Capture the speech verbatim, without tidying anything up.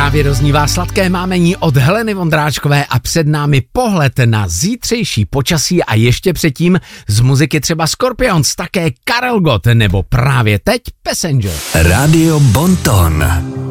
Právě doznívá sladké mámení od Heleny Vondráčkové a před námi pohled na zítřejší počasí a ještě předtím z muziky třeba Scorpions, také Karel Gott nebo právě teď Passenger. Rádio Bonton.